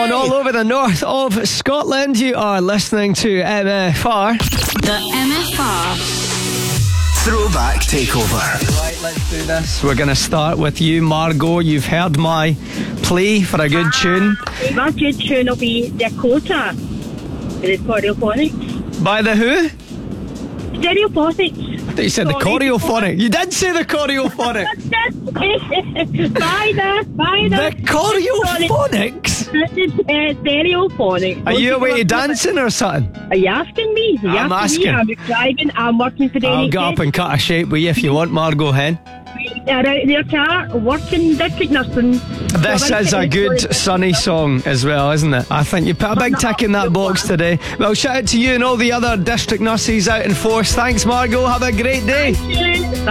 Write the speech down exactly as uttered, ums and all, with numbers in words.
on all over the north of Scotland. You are listening to M F R. The M F R Throwback Takeover. Right, let's do this. We're going to start with you, Margot. You've heard my plea for a good tune. My good tune will be Dakota. The Choreophonics. By the who? Stereophonics. I thought you said the choreophonic. You did say the choreophonic. By the, by the. The choreophonics? Uh, stereophonics. Are you away to dancing or something? Are you asking me? Are you I'm asking, asking. me? I'm driving. I'm working for the I'll get up and cut a shape with you if you want, Margot Hen. Out in their car, working district nursing. This is a good sunny song as well, isn't it? I think you put a big tick in that box today. Well, shout out to you and all the other district nurses out in force. Thanks, Margot. Have a great day.